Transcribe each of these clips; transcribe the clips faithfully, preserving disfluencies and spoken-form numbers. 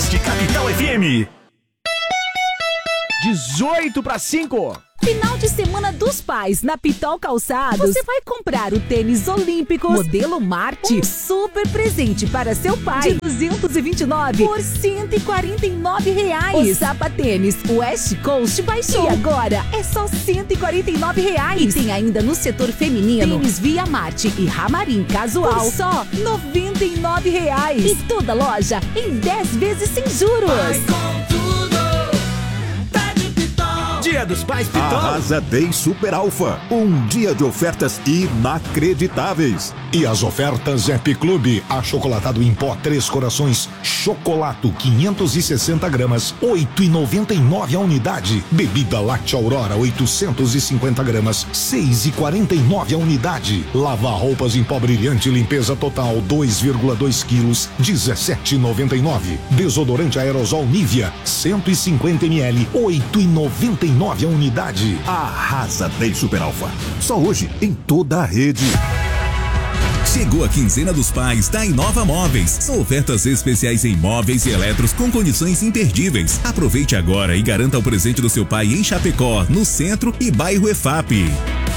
Oeste Capital F M. dezoito para cinco. Final de semana dos pais na Pitol Calçados. Você vai comprar o tênis olímpico modelo Marte. Um super presente para seu pai de duzentos e vinte e nove por cento e quarenta e nove reais. O sapatênis West Coast baixou. E agora é só cento e quarenta e nove reais. E tem ainda no setor feminino tênis Via Marte e Ramarim casual por só noventa e nove reais. E toda loja em dez vezes sem juros. Vai com tudo. Dia dos Pais Pitol. Arrasa Day Super Alfa. Um dia de ofertas inacreditáveis. E as ofertas Happy Club. Achocolatado em pó Três Corações Chocolato quinhentos e sessenta gramas, oito e noventa e nove a unidade. Bebida Láctea Aurora oitocentos e cinquenta gramas, seis e quarenta e nove a unidade. Lava roupas em pó brilhante limpeza total dois vírgula dois quilos, dezessete e noventa e nove. Desodorante aerosol Nivea cento e cinquenta mililitros, oito e noventa e nove a unidade. Arrasa Day Super Alfa. Só hoje em toda a rede. Chegou a quinzena dos pais da Inova Móveis. São ofertas especiais em móveis e eletros com condições imperdíveis. Aproveite agora e garanta o presente do seu pai em Chapecó, no centro e bairro E F A P.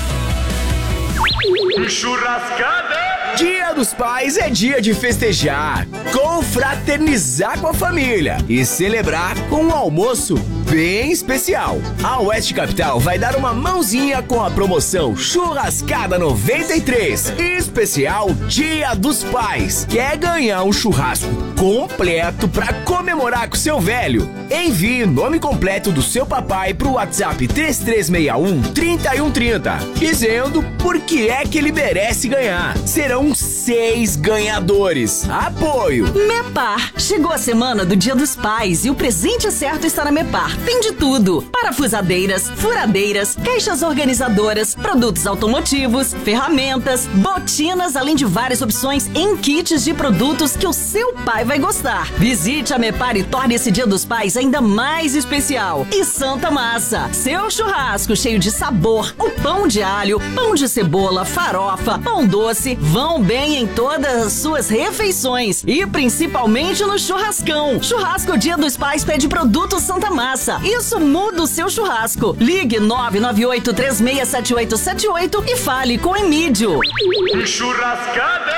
Churrascada! Dia dos Pais é dia de festejar, confraternizar com a família e celebrar com um almoço bem especial. A Oeste Capital vai dar uma mãozinha com a promoção Churrascada noventa e três, especial Dia dos Pais. Quer ganhar um churrasco completo para comemorar com seu velho? Envie o nome completo do seu papai pro WhatsApp três três seis um, três um três zero, dizendo por que é que ele merece ganhar. Serão seis ganhadores. Apoio Mepar. Chegou a semana do Dia dos Pais e o presente certo está na Mepar. Tem de tudo: parafusadeiras, furadeiras, caixas organizadoras, produtos automotivos, ferramentas, botinas, além de várias opções em kits de produtos que o seu pai vai gostar. Visite a Mepar e torne esse Dia dos Pais ainda mais especial. E Santa Massa, seu churrasco cheio de sabor, o pão de alho, pão de cebola, farofa, pão doce, vão bem em todas as suas refeições e principalmente no churrascão. Churrasco Dia dos Pais pede produto Santa Massa. Isso muda o seu churrasco. Ligue nove nove oito três seis sete oito sete oito e fale com Emílio. Churrascada!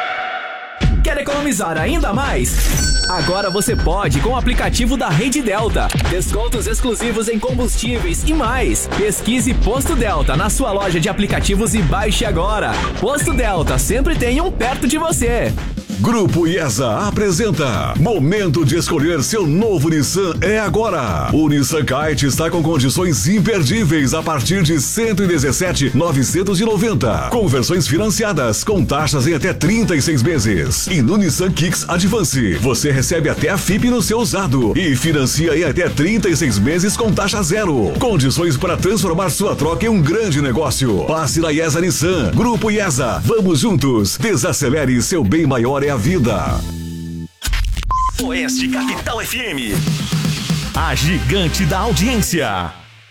Quer economizar ainda mais? Agora você pode com o aplicativo da Rede Delta. Descontos exclusivos em combustíveis e mais. Pesquise Posto Delta na sua loja de aplicativos e baixe agora. Posto Delta, sempre tem um perto de você. Grupo IESA apresenta Momento de escolher seu novo Nissan é agora. O Nissan Kite está com condições imperdíveis a partir de cento e dezessete mil novecentos e noventa, com versões financiadas com taxas em até trinta e seis meses. E no Nissan Kicks Advance você recebe até a F I P no seu usado e financia em até trinta e seis meses com taxa zero. Condições para transformar sua troca em um grande negócio. Passe na IESA Nissan. Grupo IESA, vamos juntos. Desacelere, seu bem maior é a vida. Oeste Capital F M, a gigante da audiência.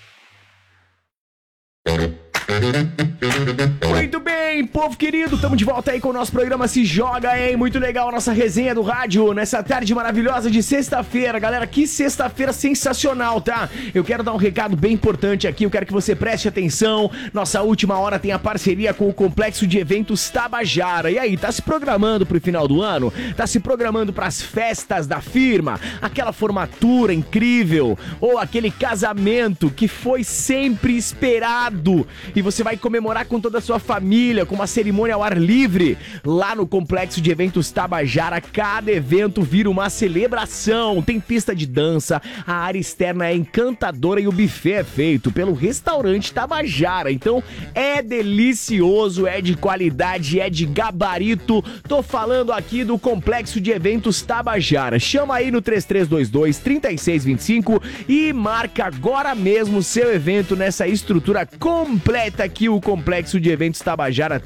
Muito bem, povo querido, estamos de volta aí com o nosso programa Se Joga, hein? Muito legal a nossa resenha do rádio nessa tarde maravilhosa de sexta-feira. Galera, que sexta-feira sensacional, tá? Eu quero dar um recado bem importante aqui, eu quero que você preste atenção. Nossa última hora tem a parceria com o Complexo de Eventos Tabajara. E aí, tá se programando pro final do ano? Tá se programando pras festas da firma? Aquela formatura incrível? Ou aquele casamento que foi sempre esperado? E você vai comemorar com toda a sua família, com uma cerimônia ao ar livre. Lá no Complexo de Eventos Tabajara, cada evento vira uma celebração. Tem pista de dança, a área externa é encantadora e o buffet é feito pelo restaurante Tabajara. Então é delicioso, é de qualidade, é de gabarito. Tô falando aqui do Complexo de Eventos Tabajara. Chama aí no três três dois dois, três seis dois cinco e marca agora mesmo seu evento nessa estrutura completa que o Complexo de Eventos Tabajara tem.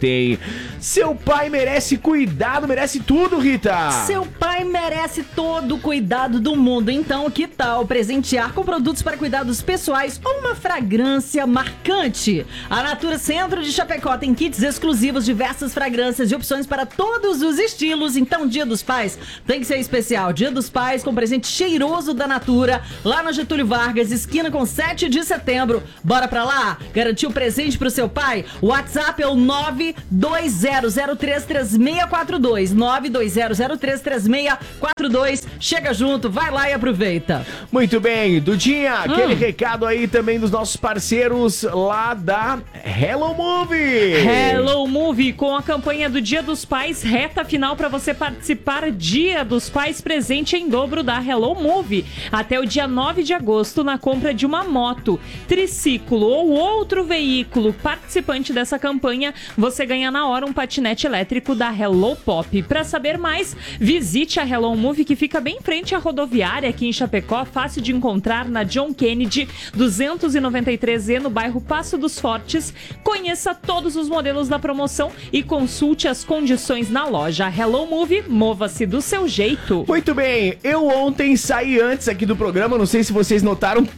tem. Seu pai merece cuidado, merece tudo, Rita. Seu pai merece todo o cuidado do mundo. Então, que tal presentear com produtos para cuidados pessoais ou uma fragrância marcante? A Natura Centro de Chapecó tem kits exclusivos, diversas fragrâncias e opções para todos os estilos. Então, Dia dos Pais tem que ser especial. Dia dos Pais com presente cheiroso da Natura, lá na Getúlio Vargas, esquina com sete de setembro. Bora pra lá? Garantir o presente pro seu pai? O WhatsApp é o nove dois zero zero três três seis quatro dois. nove dois zero zero três três seis quatro dois. Chega junto, vai lá e aproveita. Muito bem, Dudinha, Hum. aquele recado aí também dos nossos parceiros lá da Hello Movie. Hello Movie, com a campanha do Dia dos Pais, reta final para você participar. Dia dos Pais, presente em dobro da Hello Movie. Até o dia nove de agosto, na compra de uma moto, triciclo ou outro veículo participante dessa campanha, você ganha na hora um patinete elétrico da Hello Pop. Para saber mais, visite a Hello Movie, que fica bem em frente à rodoviária aqui em Chapecó, fácil de encontrar na John Kennedy duzentos e noventa e três E, no bairro Passo dos Fortes. Conheça todos os modelos da promoção e consulte as condições na loja. Hello Movie, mova-se do seu jeito. Muito bem, eu ontem saí antes aqui do programa, não sei se vocês notaram.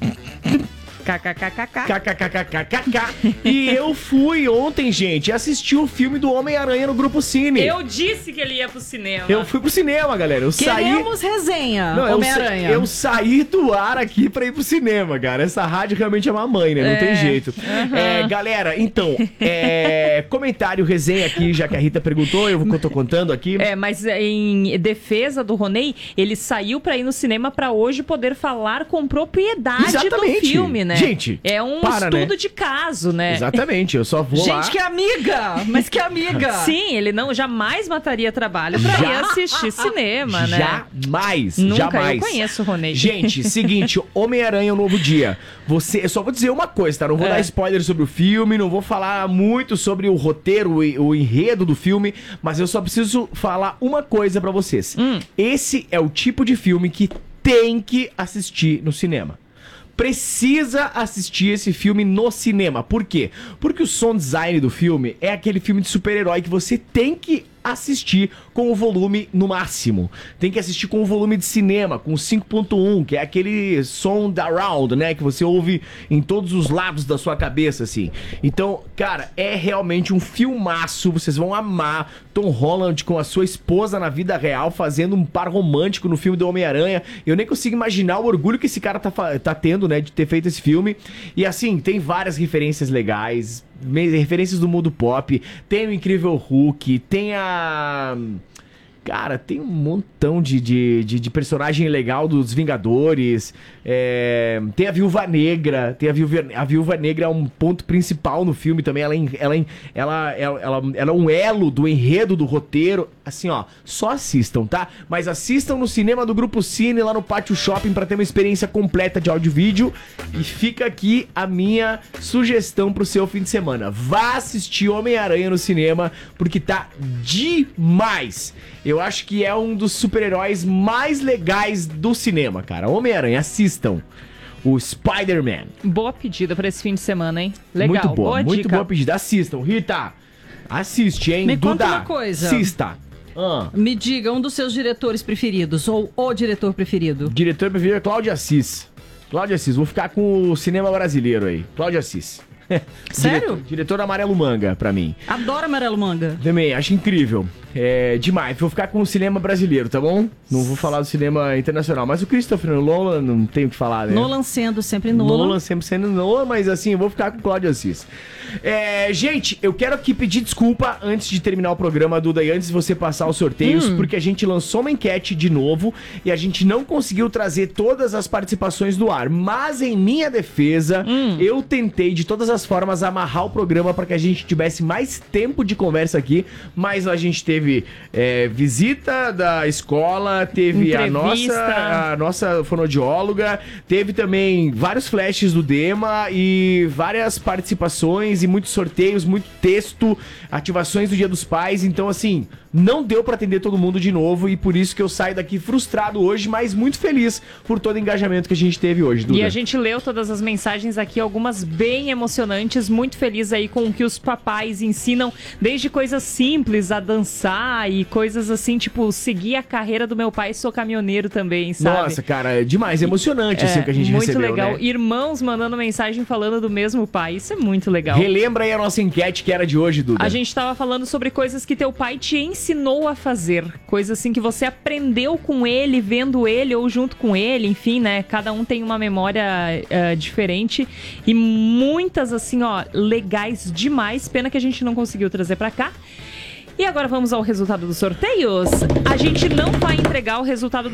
KKKKK. KKKKKK. E eu fui ontem, gente, assistir o filme do Homem-Aranha no Grupo Cine. Eu disse que ele ia pro cinema. Eu fui pro cinema, galera. Eu saí. Queremos resenha, Não, eu, sa- Homem-Aranha. eu saí do ar aqui pra ir pro cinema, cara. Essa rádio realmente é uma mãe, né? Não É. tem jeito. É, galera, então, é, comentário, resenha aqui, já que a Rita perguntou, eu vou- tô contando aqui. É, mas em defesa do Ronei, ele saiu pra ir no cinema pra hoje poder falar com propriedade Exatamente. do filme, né? Gente, é um para, estudo né? de caso, né? Exatamente, eu só vou lá. Gente, que amiga! Mas que amiga! Sim, ele não jamais mataria trabalho pra Já- ir assistir cinema, né? Jamais, Nunca, jamais. eu conheço o Ronei. Gente, seguinte, Homem-Aranha, um novo dia. Você, eu só vou dizer uma coisa, tá? Não vou É. dar spoiler sobre o filme, não vou falar muito sobre o roteiro, o, o enredo do filme, mas eu só preciso falar uma coisa pra vocês. Hum. Esse é o tipo de filme que tem que assistir no cinema. Precisa assistir esse filme no cinema. Por quê? Porque o sound design do filme é aquele filme de super-herói que você tem que assistir com o volume no máximo. Tem que assistir com o volume de cinema, com cinco ponto um, que é aquele som da round, né? Que você ouve em todos os lados da sua cabeça, assim. Então, cara, é realmente um filmaço. Vocês vão amar. Tom Holland com a sua esposa na vida real, fazendo um par romântico no filme do Homem-Aranha. Eu nem consigo imaginar o orgulho que esse cara tá, fa- tá tendo, né? De ter feito esse filme. E assim, tem várias referências legais. me- Referências do mundo pop. Tem o Incrível Hulk. Tem a... Cara, tem um montão de, de, de, de personagem legal dos Vingadores. É, tem a Viúva Negra. Tem a Viúva, a Viúva Negra é um ponto principal no filme também. Ela, é em- ela, é em- ela, ela, ela, ela é um elo do enredo do roteiro. Assim, ó, só assistam, tá? Mas assistam no cinema do Grupo Cine, lá no Pátio Shopping, pra ter uma experiência completa de áudio e vídeo. E fica aqui a minha sugestão pro seu fim de semana. Vá assistir Homem-Aranha no cinema, porque tá demais. Eu acho que é um dos super-heróis mais legais do cinema, cara. Homem-Aranha, assistam. O Spider-Man. Boa pedida pra esse fim de semana, hein? Legal, Muito boa, boa muito dica. boa pedida. Assistam. Rita, assiste, hein? Me Duda, conta uma coisa. assista. Ah, Me diga, um dos seus diretores preferidos, ou o diretor preferido. diretor preferido é Cláudio Assis. Cláudio Assis, vou ficar com o cinema brasileiro aí. Cláudio Assis. Sério? Diretor, diretor Amarelo Manga, pra mim. Adoro Amarelo Manga. Também, acho incrível. É demais. Vou ficar com o cinema brasileiro, tá bom? Não vou falar do cinema internacional. Mas o Christopher Nolan, não tenho o que falar, né? Nolan sendo sempre Nolan. Nolan sempre sendo Nolan, mas assim, eu vou ficar com o Cláudio Assis. É, gente, eu quero aqui pedir desculpa antes de terminar o programa, Duda, e antes de você passar os sorteios, Hum. porque a gente lançou uma enquete de novo e a gente não conseguiu trazer todas as participações do ar. Mas em minha defesa, Hum. eu tentei de todas as formas amarrar o programa para que a gente tivesse mais tempo de conversa aqui, mas a gente teve é, visita da escola, teve a Entrevista. nossa, a nossa fonoaudióloga, teve também vários flashes do Dema e várias participações e muitos sorteios, muito texto, ativações do Dia dos Pais. Então, assim, não deu pra atender todo mundo de novo e por isso que eu saio daqui frustrado hoje, mas muito feliz por todo o engajamento que a gente teve hoje, Duda. E a gente leu todas as mensagens aqui, algumas bem emocionantes, muito feliz aí com o que os papais ensinam, desde coisas simples a dançar e coisas assim, tipo, seguir a carreira do meu pai, sou caminhoneiro também, sabe? Nossa, cara, é demais, emocionante assim o que a gente muito recebeu, legal. né? Irmãos mandando mensagem falando do mesmo pai, isso é muito legal. Relembra aí a nossa enquete que era de hoje, Duda. A gente tava falando sobre coisas que teu pai te ensinou a fazer, coisas assim que você aprendeu com ele, vendo ele ou junto com ele, enfim, né? Cada um tem uma memória uh, diferente e muitas assim, ó, legais demais. Pena que a gente não conseguiu trazer pra cá. E agora vamos ao resultado dos sorteios. A gente não vai entregar o resultado do